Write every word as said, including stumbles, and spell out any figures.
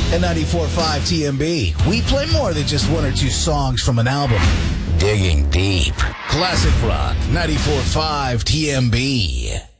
At ninety-four point five T M B, we play more than just one or two songs from an album. Digging deep. Classic Rock, ninety-four point five T M B.